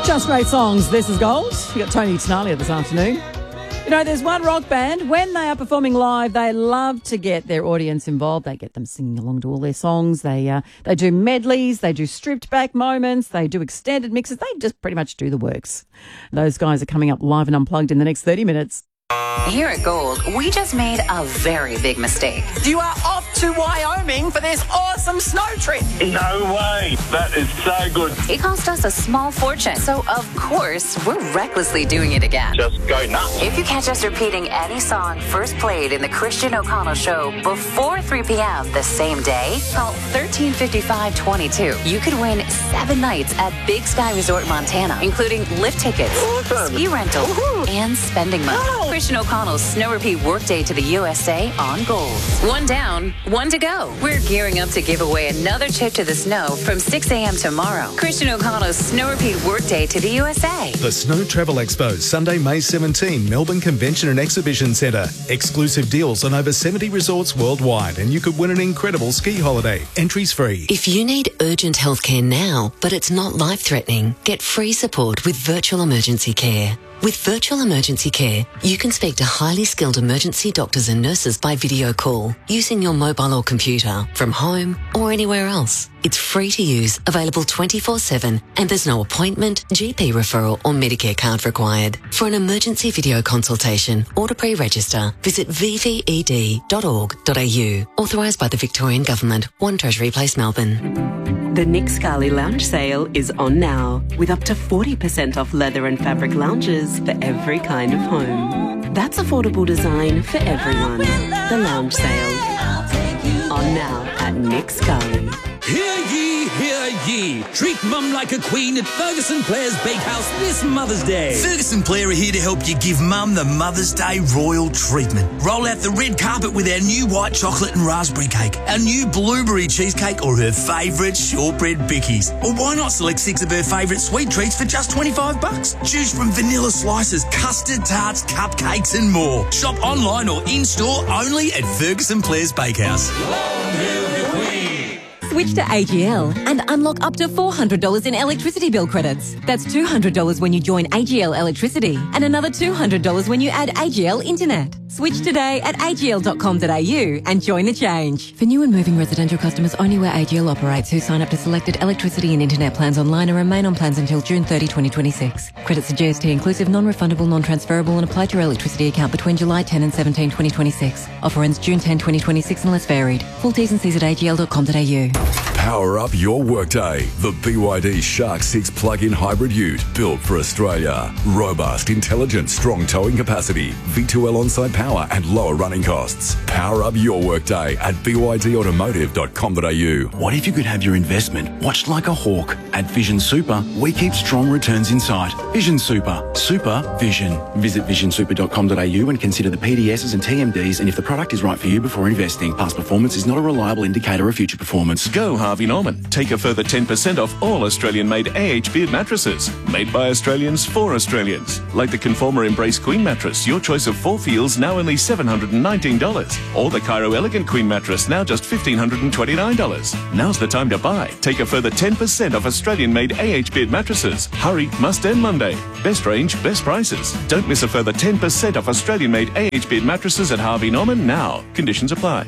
Just great songs. This is Gold. You got Tony Tenalia this afternoon. You know, there's one rock band, when they are performing live, they love to get their audience involved. They get them singing along to all their songs. They do medleys, they do stripped back moments, they do extended mixes. They just pretty much do the works. Those guys are coming up live and unplugged in the next 30 minutes. Here at Gold, we just made a very big mistake. You are off to Wyoming for this awesome snow trip. No way. That is so good. It cost us a small fortune, so of course, we're recklessly doing it again. Just go nuts. If you catch us repeating any song first played in the Christian O'Connell Show before 3 p.m. the same day, call 1355-22. You could win 7 nights at Big Sky Resort, Montana, including lift tickets, ski rental, and spending money. Christian O'Connell's Snow Repeat Workday to the USA on Gold. 1 down, 1 to go. We're gearing up to give away another trip to the snow from 6 a.m. tomorrow. Christian O'Connell's Snow Repeat Workday to the USA. The Snow Travel Expo, Sunday, May 17, Melbourne Convention and Exhibition Centre. Exclusive deals on over 70 resorts worldwide, and you could win an incredible ski holiday. Entries free. If you need urgent healthcare now, but it's not life-threatening, get free support with Virtual Emergency Care. With Virtual Emergency Care, you can speak to highly skilled emergency doctors and nurses by video call, using your mobile or computer, from home or anywhere else. It's free to use, available 24/7, and there's no appointment, GP referral or Medicare card required. For an emergency video consultation or to pre-register, visit vved.org.au. Authorised by the Victorian Government, 1 Treasury Place, Melbourne. The Nick Scali Lounge sale is on now, with up to 40% off leather and fabric lounges for every kind of home. That's affordable design for everyone. The Lounge sale. On now at Nick Scali. Hear ye, hear ye. Treat mum like a queen at Ferguson Blair's Bakehouse this Mother's Day. Ferguson Blair are here to help you give mum the Mother's Day royal treatment. Roll out the red carpet with our new white chocolate and raspberry cake, our new blueberry cheesecake, or her favourite shortbread bickies. Or why not select 6 of her favourite sweet treats for just $25? Choose from vanilla slices, custard tarts, cupcakes and more. Shop online or in-store only at Ferguson Blair's Bakehouse. Long live the Queen. Switch to AGL and unlock up to $400 in electricity bill credits. That's $200 when you join AGL Electricity and another $200 when you add AGL Internet. Switch today at agl.com.au and join the change. For new and moving residential customers only where AGL operates who sign up to selected electricity and internet plans online and remain on plans until June 30, 2026. Credits are GST inclusive, non-refundable, non-transferable and apply to your electricity account between July 10 and 17, 2026. Offer ends June 10, 2026 unless varied. Full T's and C's at agl.com.au. Power up your workday. The BYD Shark 6 plug-in hybrid ute, built for Australia. Robust, intelligent, strong towing capacity, V2L on-site power and lower running costs. Power up your workday at bydautomotive.com.au. What if you could have your investment watched like a hawk? At Vision Super, we keep strong returns in sight. Vision Super. Super Vision. Visit visionsuper.com.au and consider the PDSs and TMDs and if the product is right for you before investing. Past performance is not a reliable indicator of future performance. Go Harvey Norman. Take a further 10% off all Australian-made AH Beard mattresses. Made by Australians for Australians. Like the Conformer Embrace Queen mattress, your choice of 4 feels now only $719. Or the Cairo Elegant Queen mattress, now just $1,529. Now's the time to buy. Take a further 10% off Australian-made AH Beard mattresses. Hurry, must end Monday. Best range, best prices. Don't miss a further 10% off Australian-made AH Beard mattresses at Harvey Norman now. Conditions apply.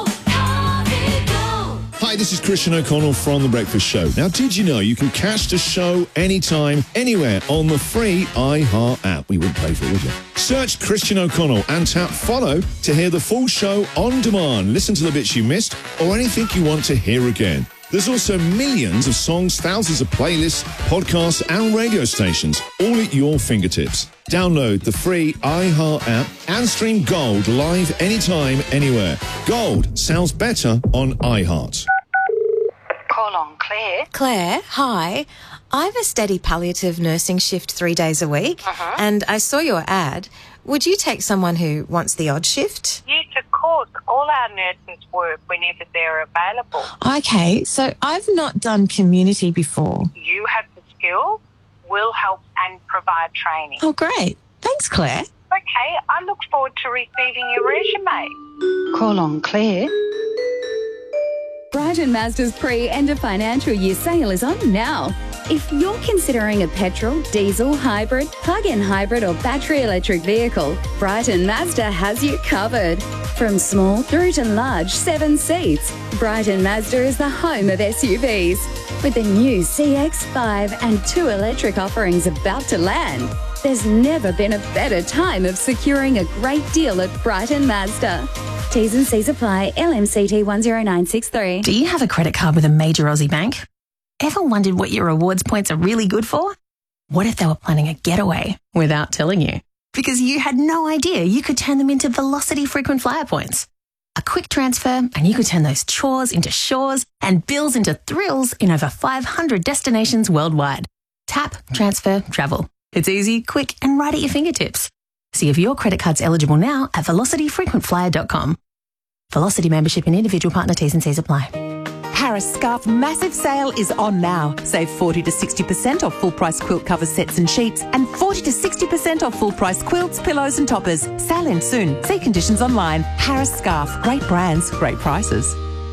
Hi, this is Christian O'Connell from The Breakfast Show. Now, did you know you can catch the show anytime, anywhere on the free iHeart app? We wouldn't pay for it, would you? Search Christian O'Connell and tap follow to hear the full show on demand. Listen to the bits you missed or anything you want to hear again. There's also millions of songs, thousands of playlists, podcasts and radio stations, all at your fingertips. Download the free iHeart app and stream Gold live anytime, anywhere. Gold sounds better on iHeart. Call on Claire. Claire, hi. I have a steady palliative nursing shift 3 days a week, and I saw your ad. Would you take someone who wants the odd shift? Yes, of course. All our nurses work whenever they're available. Okay, so I've not done community before. You have the skills, we'll help and provide training. Oh, great. Thanks, Claire. Okay, I look forward to receiving your resume. Call on Claire. Brighton Mazda's pre-end of financial year sale is on now. If you're considering a petrol, diesel, hybrid, plug-in hybrid or battery electric vehicle, Brighton Mazda has you covered. From small through to large 7 seats, Brighton Mazda is the home of SUVs. With the new CX-5 and 2 electric offerings about to land, there's never been a better time of securing a great deal at Brighton Mazda. T's and C's apply. LMCT 10963. Do you have a credit card with a major Aussie bank? Ever wondered what your rewards points are really good for? What if they were planning a getaway without telling you? Because you had no idea you could turn them into Velocity frequent flyer points. A quick transfer and you could turn those chores into shores and bills into thrills in over 500 destinations worldwide. Tap, transfer, travel. It's easy, quick and right at your fingertips. See if your credit card's eligible now at velocityfrequentflyer.com. Velocity membership and individual partner T's and C's apply. Harris Scarf massive sale is on now. Save 40 to 60% off full price quilt cover sets and sheets and 40 to 60% off full price quilts, pillows and toppers. Sale ends soon. See conditions online. Harris Scarf. Great brands, great prices.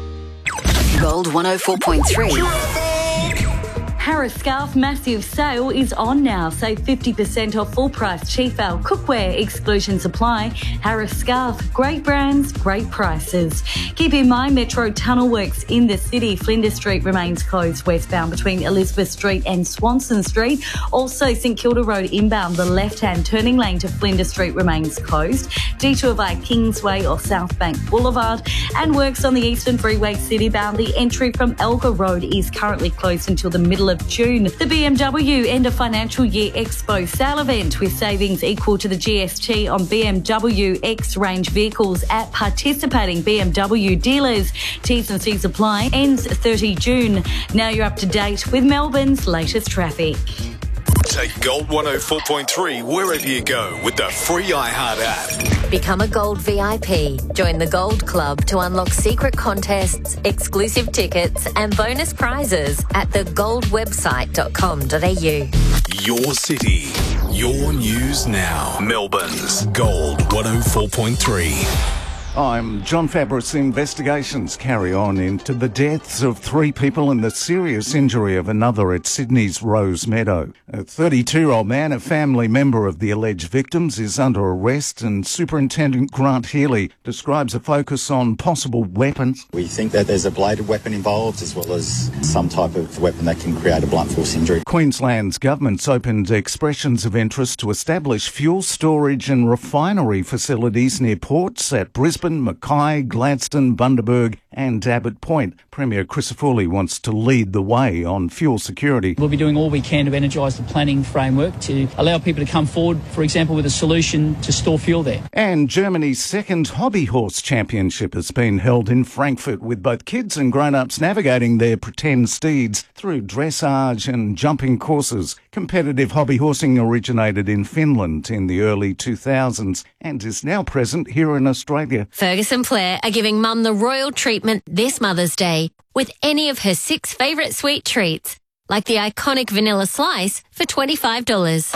Gold 104.3. Harris Scarf massive sale is on now. Save 50% off full price Chiefel cookware, exclusion supply. Harris Scarf, great brands, great prices. Keep in mind Metro Tunnel works in the city. Flinders Street remains closed westbound between Elizabeth Street and Swanson Street. Also St Kilda Road inbound, the left-hand turning lane to Flinders Street remains closed. Detour via Kingsway or South Bank Boulevard. And works on the Eastern Freeway citybound. The entry from Elgar Road is currently closed until the middle of June. The BMW End of Financial Year Expo sale event with savings equal to the GST on BMW X-range vehicles at participating BMW dealers. T's and C's apply. Ends 30 June. Now you're up to date with Melbourne's latest traffic. Take Gold 104.3 wherever you go with the free iHeart app. Become a Gold VIP. Join the Gold Club to unlock secret contests, exclusive tickets and bonus prizes at thegoldwebsite.com.au. Your city, your news now. Melbourne's Gold 104.3. I'm John Fabris. Investigations carry on into the deaths of 3 people and the serious injury of another at Sydney's Rose Meadow. A 32-year-old man, a family member of the alleged victims, is under arrest, and Superintendent Grant Healy describes a focus on possible weapons. We think that there's a bladed weapon involved as well as some type of weapon that can create a blunt force injury. Queensland's government's opened expressions of interest to establish fuel storage and refinery facilities near ports at Brisbane, Mackay, Gladstone, Bundaberg and Abbott Point. Premier Crisafulli wants to lead the way on fuel security. We'll be doing all we can to energise the planning framework to allow people to come forward, for example, with a solution to store fuel there. And Germany's second hobby horse championship has been held in Frankfurt, with both kids and grown-ups navigating their pretend steeds through dressage and jumping courses. Competitive hobby horsing originated in Finland in the early 2000s and is now present here in Australia. Fergus and Blair are giving Mum the royal treatment this Mother's Day with any of her 6 favourite sweet treats, like the iconic vanilla slice for $25.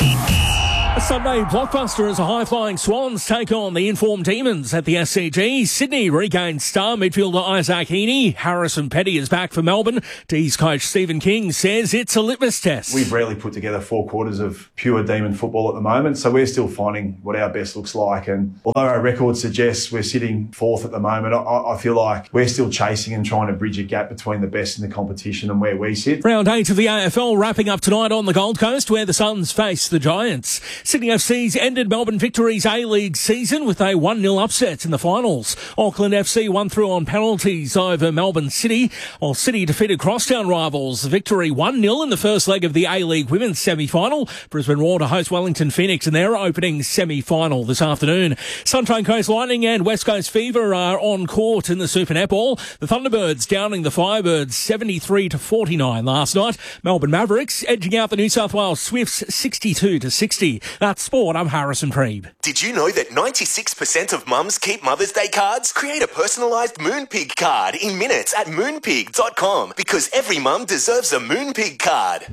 A Sunday blockbuster as the high-flying Swans take on the informed Demons at the SCG. Sydney regains star midfielder Isaac Heaney. Harrison Petty is back for Melbourne. D's coach Stephen King says it's a litmus test. We've rarely put together 4 quarters of pure Demon football at the moment, so we're still finding what our best looks like. And although our record suggests we're sitting 4th at the moment, I feel like we're still chasing and trying to bridge a gap between the best in the competition and where we sit. Round 8 of the AFL wrapping up tonight on the Gold Coast, where the Suns face the Giants. Sydney FC's ended Melbourne Victory's A-League season with a 1-0 upset in the finals. Auckland FC won through on penalties over Melbourne City, while City defeated crosstown rivals Victory 1-0 in the first leg of the A-League women's semi-final. Brisbane Roar to host Wellington Phoenix in their opening semi-final this afternoon. Sunshine Coast Lightning and West Coast Fever are on court in the Super Netball. The Thunderbirds downing the Firebirds 73-49 last night. Melbourne Mavericks edging out the New South Wales Swifts 62-60. That's sport. I'm Harrison Preeb. Did you know that 96% of mums keep Mother's Day cards? Create a personalised Moonpig card in minutes at moonpig.com, because every mum deserves a Moonpig card.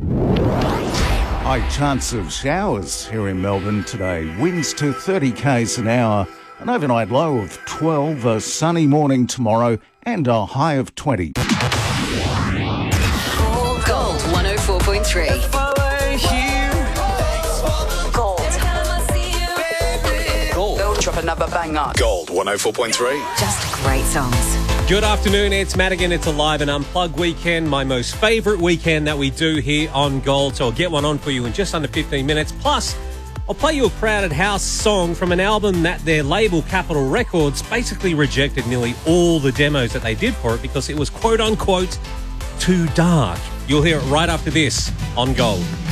High chance of showers here in Melbourne today. Winds to 30 k's an hour. An overnight low of 12, a sunny morning tomorrow and a high of 20. Gold 104.3. Gold. Drop another banger. Gold 104.3. Just great songs. Good afternoon, it's Matt again. It's a live and unplugged weekend, my most favourite weekend that we do here on Gold. So I'll get one on for you in just under 15 minutes. Plus, I'll play you a Crowded House song from an album that their label, Capitol Records, basically rejected nearly all the demos that they did for it because it was quote-unquote too dark. You'll hear it right after this on Gold.